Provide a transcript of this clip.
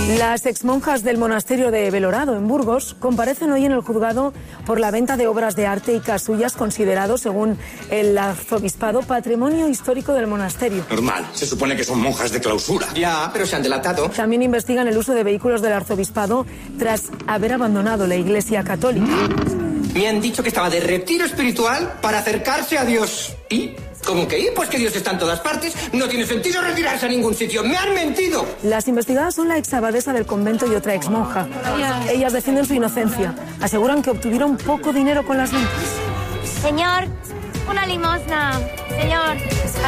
Las exmonjas del monasterio de Belorado, en Burgos, comparecen hoy en el juzgado por la venta de obras de arte y casullas considerados, según el arzobispado, patrimonio histórico del monasterio. Normal, se supone que son monjas de clausura. Ya, pero se han delatado. También investigan el uso de vehículos del arzobispado tras haber abandonado la Iglesia católica. Me han dicho que estaba de retiro espiritual para acercarse a Dios. ¿Y? ¿Cómo que? Pues que Dios está en todas partes. No tiene sentido retirarse a ningún sitio. ¡Me han mentido! Las investigadas son la exabadesa del convento y otra exmonja. Ellas defienden su inocencia. Aseguran que obtuvieron poco dinero con las ventas. Señor, una limosna. Señor.